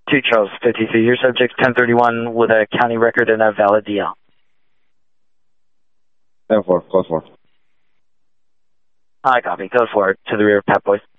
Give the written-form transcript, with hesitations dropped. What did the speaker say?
2 Charles 53. Your subject's 1031 with a county record and a valid DL. 10-4, close 4. I copy. Code 4 to the rear, Pat Boys.